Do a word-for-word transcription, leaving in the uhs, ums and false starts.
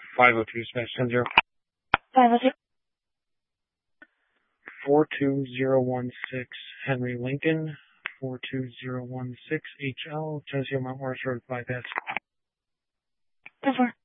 five oh two smash ten zero. five oh two. four two zero one six Henry Lincoln. four two zero one six H L. Geneseo Mount Morris Road bypass. ten four.